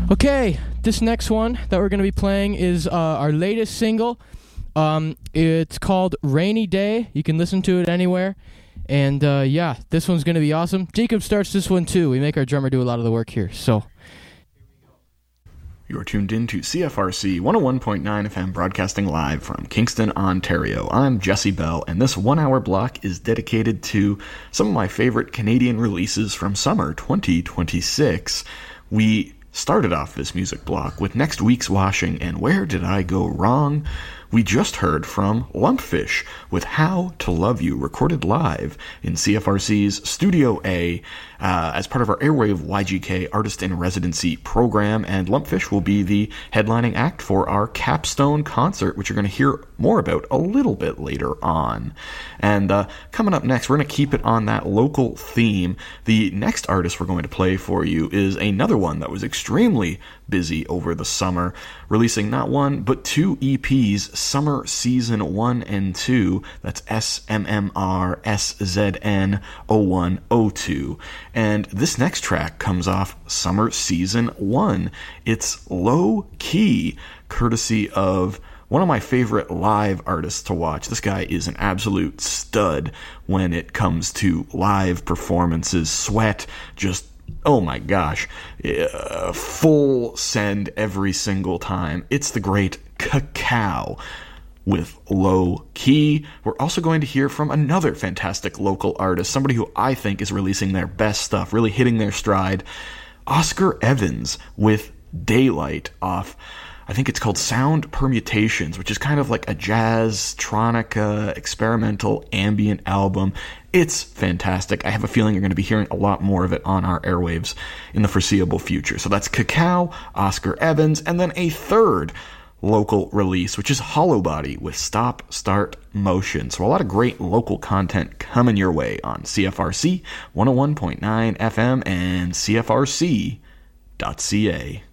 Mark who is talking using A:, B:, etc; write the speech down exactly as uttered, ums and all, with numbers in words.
A: Okay, this next one that we're going to be playing is uh, our latest single. Um, it's called Rainy Day. You can listen to it anywhere. And uh, yeah, this one's going to be awesome. Jacob starts this one too. We make our drummer do a lot of the work here. So
B: you're tuned in to C F R C one oh one point nine F M, broadcasting live from Kingston, Ontario. I'm Jesse Bell, and this one-hour block is dedicated to some of my favorite Canadian releases from summer twenty twenty-six. We started off this music block with next week's Washing and Where Did I Go Wrong? We just heard from Lumpfish with How to Love You, recorded live in C F R C's Studio A uh, as part of our Airwave Y G K Artist in Residency program, and Lumpfish will be the headlining act for our capstone concert, which you're going to hear more about a little bit later on. And uh, coming up next, we're going to keep it on that local theme. The next artist we're going to play for you is another one that was extremely busy over the summer, releasing not one but two E Ps, Summer Season one and two. That's S M M R S Z N oh one oh two. And this next track comes off Summer Season one. It's Low Key, courtesy of one of my favorite live artists to watch. This guy is an absolute stud when it comes to live performances. Sweat, just oh my gosh, uh, full send every single time. It's the great Cacao with Low Key. We're also going to hear from another fantastic local artist, somebody who I think is releasing their best stuff, really hitting their stride, Oscar Evans with Daylight off, I think it's called Sound Permutations, which is kind of like a jazz, tronica, experimental, ambient album. It's fantastic. I have a feeling you're going to be hearing a lot more of it on our airwaves in the foreseeable future. So that's Cacao, Oscar Evans, and then a third local release, which is Hollow Body with Stop, Start, Motion. So a lot of great local content coming your way on C F R C one oh one point nine F M and C F R C dot C A.